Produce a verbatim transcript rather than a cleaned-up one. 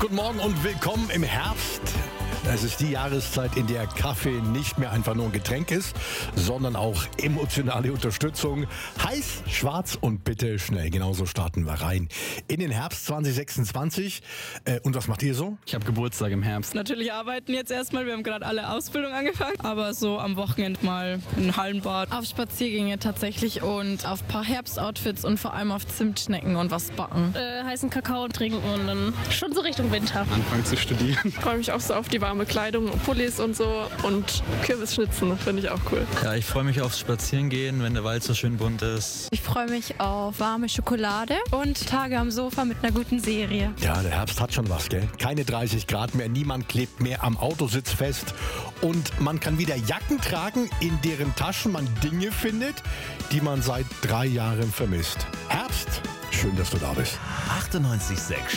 Guten Morgen und willkommen im Herbst. Es ist die Jahreszeit, in der Kaffee nicht mehr einfach nur ein Getränk ist, sondern auch emotionale Unterstützung. Heiß, schwarz und bitte schnell. Genauso starten wir rein in den Herbst zwanzig sechsundzwanzig. Äh, und was macht ihr so? Ich habe Geburtstag im Herbst. Natürlich arbeiten jetzt erstmal, wir haben gerade alle Ausbildung angefangen, aber so am Wochenende mal ein Hallenbad. Auf Spaziergänge tatsächlich und auf ein paar Herbstoutfits und vor allem auf Zimtschnecken und was backen. Äh, heißen Kakao trinken und dann schon so Richtung Winter. Anfangen zu studieren. Ich freue mich auch so auf die warme Kleidung, Pullis und so und Kürbisschnitzen, finde ich auch cool. Ja, ich freue mich aufs Spazierengehen, wenn der Wald so schön bunt ist. Ich freue mich auf warme Schokolade und Tage am Sofa mit einer guten Serie. Ja, der Herbst hat schon was, gell? Keine dreißig Grad mehr, niemand klebt mehr am Autositz fest und man kann wieder Jacken tragen, in deren Taschen man Dinge findet, die man seit drei Jahren vermisst. Herbst, schön, dass du da bist. achtundneunzig Komma sechs